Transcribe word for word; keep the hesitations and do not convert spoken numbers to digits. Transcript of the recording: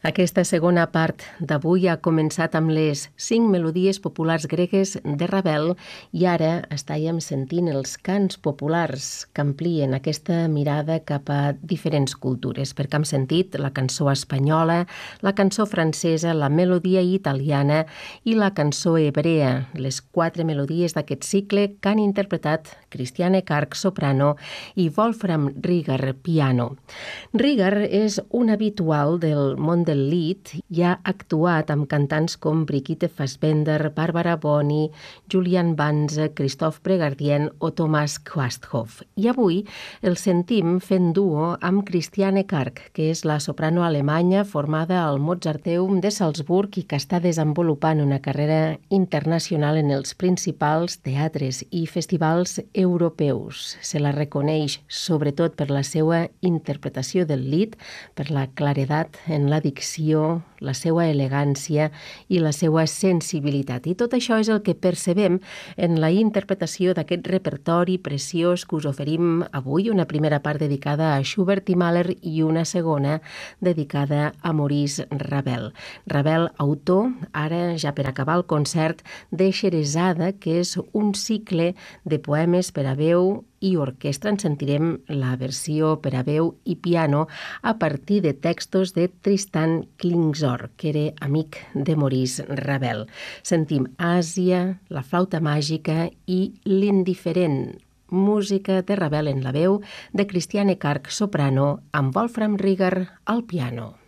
Aquesta segona part d'avui ha començat amb les cinc melodies populars gregues de Ravel i ara estàvem sentint els cants populars que amplien aquesta mirada cap a diferents cultures, perquè hem sentit la cançó espanyola, la cançó francesa, la melodia italiana i la cançó hebrea, les quatre melodies d'aquest cicle que han interpretat Christiane Karg, soprano, i Wolfram Rieger, piano. Rieger és un habitual del món del Lied i ha actuat amb cantants com Brigitte Fassbender, Barbara Boni, Julian Banze, Christophe Prégardien o Thomas Quasthoff. I avui el sentim fent duo amb Christiane Karg, que és la soprano alemanya formada al Mozarteum de Salzburg i que està desenvolupant una carrera internacional en els principals teatres i festivals europeus. Se la reconeix sobretot per la seva interpretació del Lied, per la claredat en la dicció, la seva elegància i la seva sensibilitat. I tot això és el que percebem en la interpretació d'aquest repertori preciós que us oferim avui, una primera part dedicada a Schubert i Mahler i una segona dedicada a Maurice Ravel. Ravel, autor, ara ja per acabar el concert, de Xerezada, que és un cicle de poemes per a veu i orquestra. En sentirem la versió per a veu i piano a partir de textos de Tristan Klingsor, que era amic de Maurice Ravel. Sentim Àsia, la flauta màgica i l'indiferent. Música de Ravel en la veu, de Christiane Karg, soprano, amb Wolfram Rieger al piano.